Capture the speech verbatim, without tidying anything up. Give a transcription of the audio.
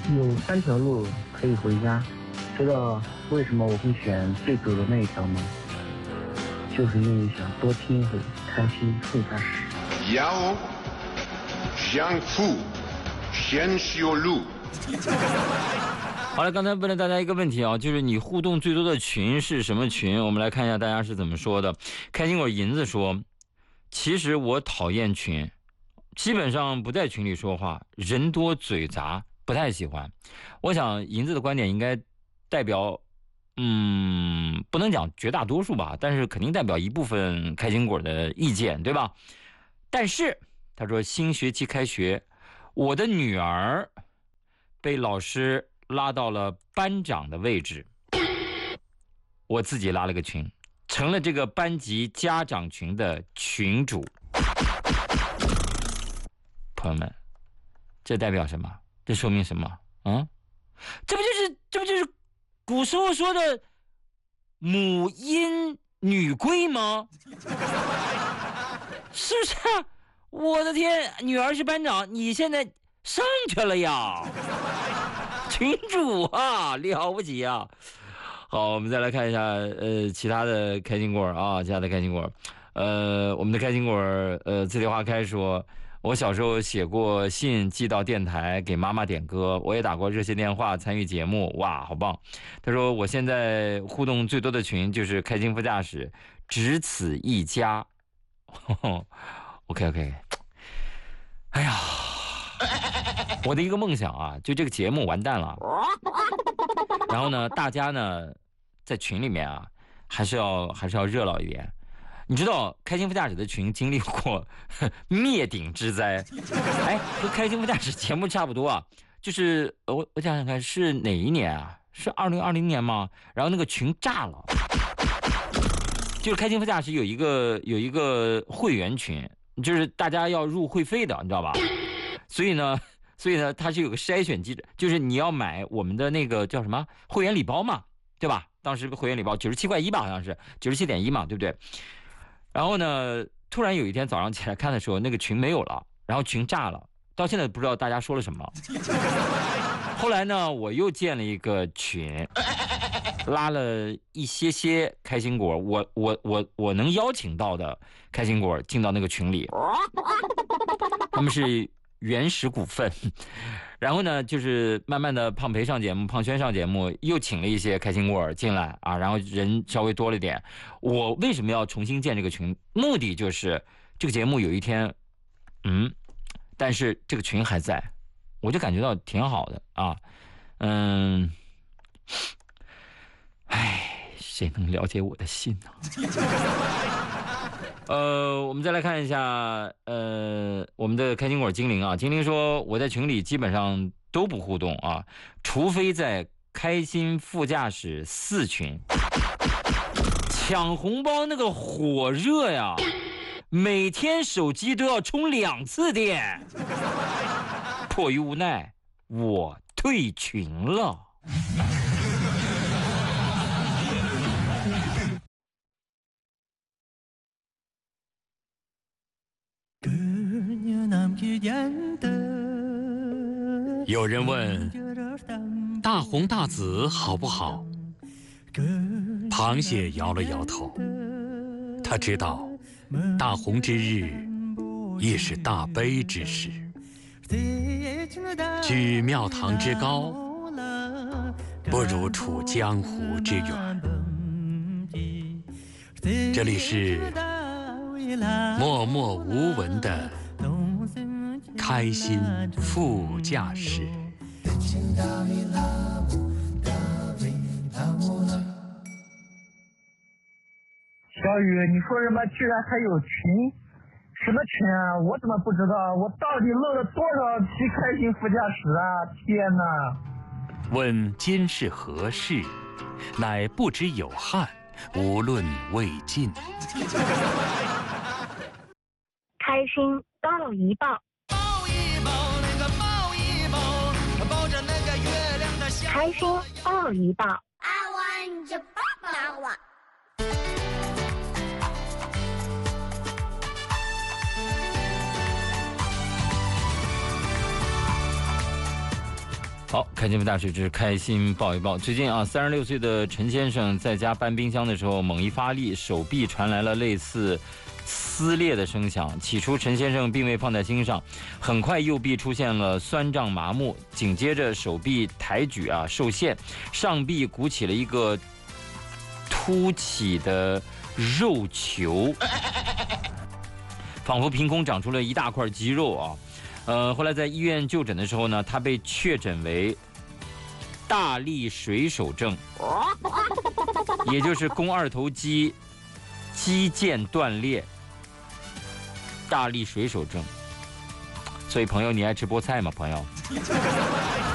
有三条路可以回家，知道为什么我会选最陡的那一条吗？就是因为想多听一会开心副驾驶。 要想富先修路。 好了，刚才问了大家一个问题啊，就是你互动最多的群是什么群？我们来看一下大家是怎么说的。开心果银子说，其实我讨厌群，基本上不在群里说话，人多嘴杂，不太喜欢。我想银子的观点应该代表嗯，不能讲绝大多数吧，但是肯定代表一部分开心果的意见，对吧？但是他说新学期开学，我的女儿被老师拉到了班长的位置，我自己拉了个群，成了这个班级家长群的群主。朋友们，这代表什么？这说明什么？啊，这不就是这不就是古时候说的母婴女贵吗？是不是啊？我的天，女儿是班长，你现在上去了呀，群主啊，了不起啊！好，我们再来看一下呃其他的开心果啊，其他的开心果，呃，我们的开心果呃字里花开说，我小时候写过信寄到电台给妈妈点歌，我也打过热线电话参与节目，哇，好棒！他说我现在互动最多的群就是开心副驾驶，只此一家。OK OK， 哎呀，我的一个梦想啊，就这个节目完蛋了。然后呢，大家呢在群里面啊，还是要还是要热闹一点。你知道开心副驾驶的群经历过灭顶之灾，哎，和开心副驾驶节目差不多啊。就是我我想想看是哪一年啊？是二零二零年吗？然后那个群炸了。就是开心副驾驶有一个有一个会员群，就是大家要入会费的，你知道吧？所以呢，所以呢，它是有个筛选机制，就是你要买我们的那个叫什么会员礼包嘛，对吧？当时会员礼包九十七块一吧，好像是九十七点一嘛，对不对？然后呢，突然有一天早上起来看的时候，那个群没有了，然后群炸了，到现在不知道大家说了什么。后来呢，我又建了一个群。拉了一些些开心果，我我我我能邀请到的开心果进到那个群里，他们是原始股份。然后呢，就是慢慢的胖培上节目，胖轩上节目，又请了一些开心果进来啊，然后人稍微多了一点。我为什么要重新建这个群？目的就是这个节目有一天，嗯，但是这个群还在，我就感觉到挺好的啊，嗯。唉，谁能了解我的心呢？呃，我们再来看一下，呃，我们的开心果精灵啊，精灵说我在群里基本上都不互动啊，除非在开心副驾驶四群，抢红包那个火热呀，每天手机都要充两次电，迫于无奈，我退群了。有人问大红大紫好不好？螃蟹摇了摇头，他知道大红之日亦是大悲之时，居庙堂之高，不如处江湖之远。这里是默默无闻的开心副驾驶。 小雨，你说什么？居然还有群？什么群啊？我怎么不知道？我到底漏了多少期开心副驾驶啊？天哪！ 问今是何事？乃不知有汉，无论未尽。 开心抱一抱， 抱一抱那个抱一抱，抱着那个月亮的笑。 开心抱一抱。 I want your 爸爸。 好，看新闻大事之开心报一报。最近啊，三十六岁的陈先生在家搬冰箱的时候，猛一发力，手臂传来了类似撕裂的声响。起初陈先生并未放在心上，很快右臂出现了酸胀麻木，紧接着手臂抬举啊受限，上臂鼓起了一个凸起的肉球，仿佛凭空长出了一大块肌肉啊。呃，后来在医院就诊的时候呢，他被确诊为大力水手症，也就是肱二头肌肌腱断裂。大力水手症。所以朋友，你爱吃菠菜吗？朋友。